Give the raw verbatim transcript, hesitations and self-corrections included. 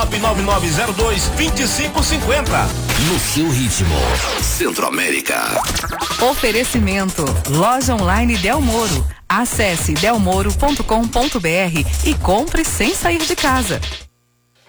nove nove nove zero dois dois cinco cinco zero. No seu ritmo. Centro-América. Oferecimento. Loja online Del Moro. Acesse delmoro ponto com ponto br e compre sem sair de casa.